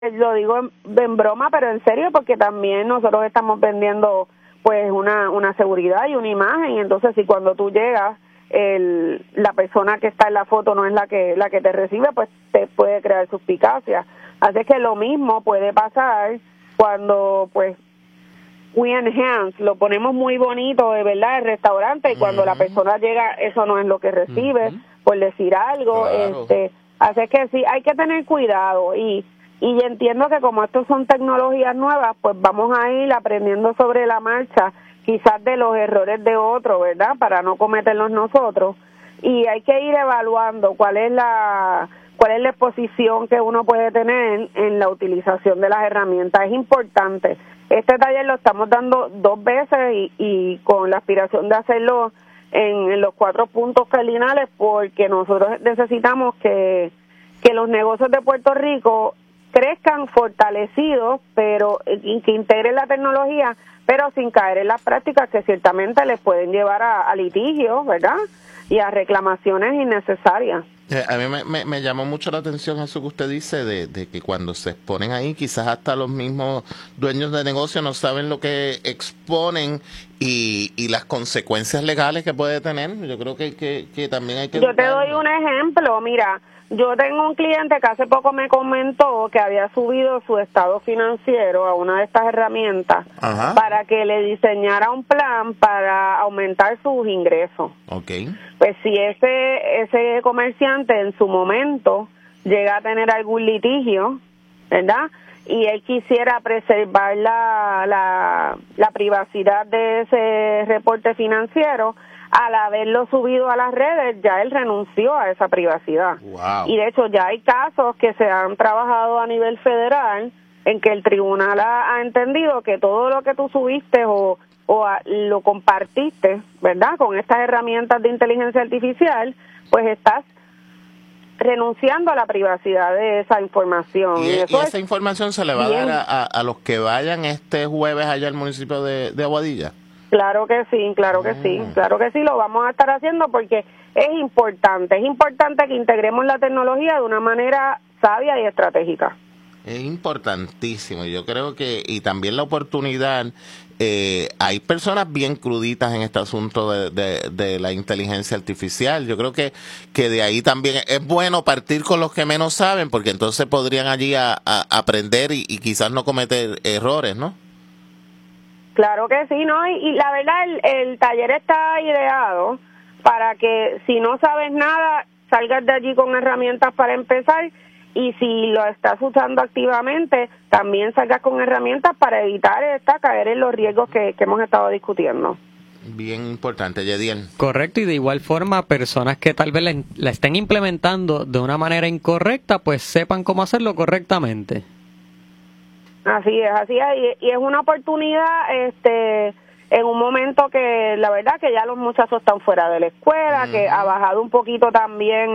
lo digo en broma, pero en serio, porque también nosotros estamos vendiendo pues una seguridad y una imagen, y entonces si cuando tú llegas la persona que está en la foto no es la que te recibe, pues te puede crear suspicacia. Así que lo mismo puede pasar cuando pues we enhance, lo ponemos muy bonito, de verdad, el restaurante, y cuando la persona llega, eso no es lo que recibe, por decir algo. Claro. Así que sí, hay que tener cuidado, y entiendo que como estos son tecnologías nuevas, pues vamos a ir aprendiendo sobre la marcha, quizás de los errores de otros, ¿verdad?, para no cometerlos nosotros, y hay que ir evaluando cuál es la exposición que uno puede tener en la utilización de las herramientas. Es importante. Este taller lo estamos dando 2 veces y con la aspiración de hacerlo en los 4 puntos cardinales, porque nosotros necesitamos que los negocios de Puerto Rico crezcan fortalecidos, pero que integren la tecnología, pero sin caer en las prácticas que ciertamente les pueden llevar a litigios, ¿verdad?, y a reclamaciones innecesarias. A mí me llamó mucho la atención eso que usted dice de que cuando se exponen ahí, quizás hasta los mismos dueños de negocio no saben lo que exponen y las consecuencias legales que puede tener. Yo creo que también hay que... Yo te doy un ejemplo, mira, yo tengo un cliente que hace poco me comentó que había subido su estado financiero a una de estas herramientas. Ajá. Para que le diseñara un plan para aumentar sus ingresos. Okay. Pues si ese comerciante en su momento llega a tener algún litigio, ¿verdad?, y él quisiera preservar la privacidad de ese reporte financiero, al haberlo subido a las redes, ya él renunció a esa privacidad. Wow. Y de hecho ya hay casos que se han trabajado a nivel federal en que el tribunal ha entendido que todo lo que tú subiste o lo compartiste, ¿verdad?, con estas herramientas de inteligencia artificial, pues estás renunciando a la privacidad de esa información. ¿Y esa información se le va a dar a los que vayan este jueves allá al municipio de Aguadilla? Claro que sí, claro que sí, lo vamos a estar haciendo porque es importante que integremos la tecnología de una manera sabia y estratégica. Es importantísimo, yo creo que, y también la oportunidad, hay personas bien cruditas en este asunto de la inteligencia artificial. Yo creo que de ahí también es bueno partir con los que menos saben, porque entonces podrían allí a aprender y quizás no cometer errores, ¿no? Claro que sí, ¿no? Y la verdad, el taller está ideado para que si no sabes nada, salgas de allí con herramientas para empezar, y si lo estás usando activamente, también salgas con herramientas para evitar caer en los riesgos que hemos estado discutiendo. Bien importante, Yediel. Correcto, y de igual forma, personas que tal vez la estén implementando de una manera incorrecta, pues sepan cómo hacerlo correctamente. Así es, y es una oportunidad en un momento que la verdad que ya los muchachos están fuera de la escuela, que ha bajado un poquito también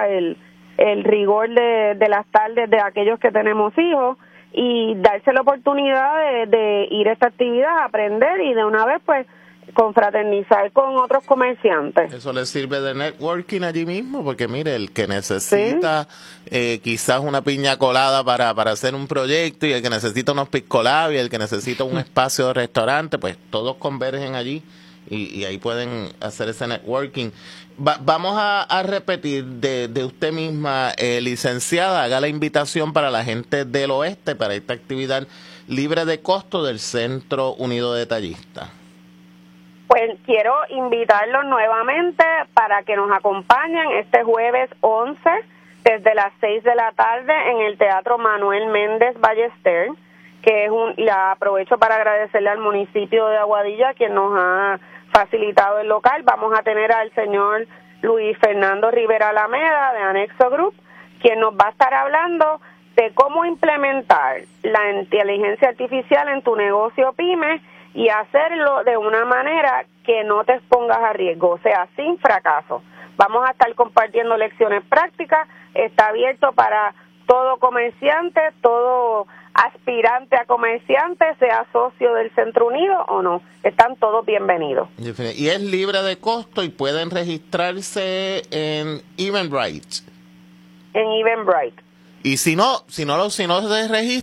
el rigor de las tardes de aquellos que tenemos hijos, y darse la oportunidad de ir a esta actividad, aprender y de una vez pues confraternizar con otros comerciantes. Eso le sirve de networking allí mismo, porque mire, el que necesita quizás una piña colada para hacer un proyecto, y el que necesita unos piscolabis, y el que necesita un espacio de restaurante, pues todos convergen allí y ahí pueden hacer ese networking. Vamos a repetir de usted misma, licenciada, haga la invitación para la gente del oeste para esta actividad libre de costo del Centro Unido de Detallistas. Pues quiero invitarlos nuevamente para que nos acompañen este jueves 11 desde las 6 de la tarde en el Teatro Manuel Méndez Ballester, que aprovecho para agradecerle al municipio de Aguadilla quien nos ha facilitado el local. Vamos a tener al señor Luis Fernando Rivera Alameda de Anexo Group, quien nos va a estar hablando de cómo implementar la inteligencia artificial en tu negocio PYME y hacerlo de una manera que no te expongas a riesgo, o sea, sin fracaso. Vamos a estar compartiendo lecciones prácticas, está abierto para todo comerciante, todo aspirante a comerciante, sea socio del Centro Unido o no, están todos bienvenidos. Y es libre de costo y pueden registrarse en Eventbrite. En Eventbrite. Y si no se registra,